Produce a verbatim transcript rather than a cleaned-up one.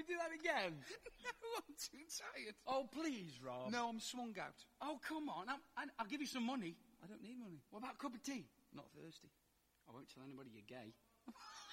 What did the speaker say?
me do that again? No, I'm too tired. Oh, please, Rob. No, I'm swung out. Oh, come on. I'm, I, I'll give you some money. I don't need money. What about a cup of tea? Not thirsty. I won't tell anybody you're gay.